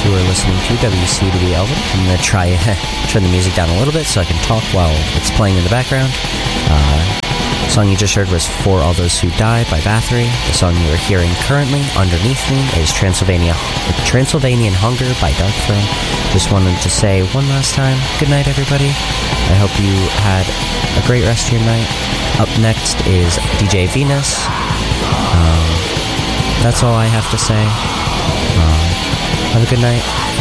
You are listening to WCW Elvin. I'm going to try turn the music down a little bit so I can talk while it's playing in the background. The song you just heard was For All Those Who Die by Bathory. The song you are hearing currently underneath me is Transylvanian Hunger by Darkthrone. Just wanted to say one last time, good night everybody. I hope you had a great rest of your night. Up next is DJ Venus. That's all I have to say. Have a good night.